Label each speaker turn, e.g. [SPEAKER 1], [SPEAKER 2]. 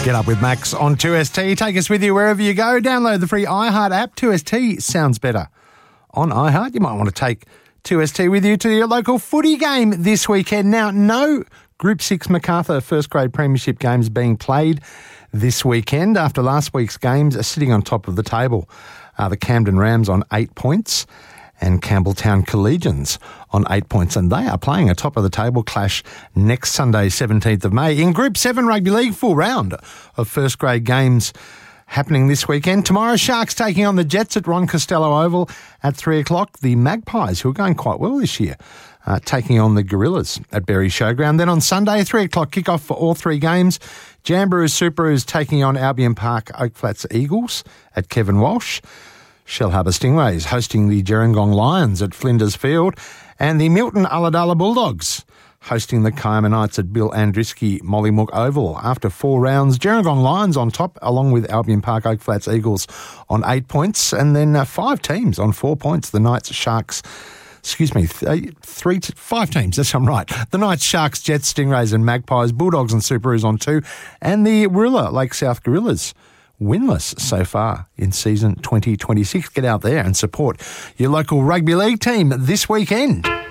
[SPEAKER 1] Get up with Max on 2ST. Take us with you wherever you go. Download the free iHeart app. 2ST sounds better on iHeart. You might want to take 2ST with you to your local footy game this weekend. Now, no Group 6 Macarthur first grade premiership games being played this weekend after last week's games are sitting on top of the table. The Camden Rams on 8 points and Campbelltown Collegians on 8 points, and they are playing a top-of-the-table clash next Sunday, 17th of May. In Group 7 Rugby League, full round of first-grade games happening this weekend. Tomorrow, Sharks taking on the Jets at Ron Costello Oval at 3 o'clock. The Magpies, who are going quite well this year, taking on the Gorillas at Berry Showground. Then on Sunday, 3 o'clock kickoff for all three games. Jamborees Superoos taking on Albion Park Oak Flats Eagles at Kevin Walsh. Shellharbour Stingrays hosting the Gerringong Lions at Flinders Field, and the Milton Ulladulla Bulldogs hosting the Kiama Knights at Bill Andrisky Mollymook Oval. After 4 rounds, Gerringong Lions on top, along with Albion Park Oak Flats Eagles on 8 points, and then 5 teams on 4 points. The Knights, Sharks, 5 teams, that's I'm right. The Knights, Sharks, Jets, Stingrays and Magpies, Bulldogs and Superoos on 2, and the Warilla Lake South Gorillas winless so far in season 2026. Get out there and support your local rugby league team this weekend.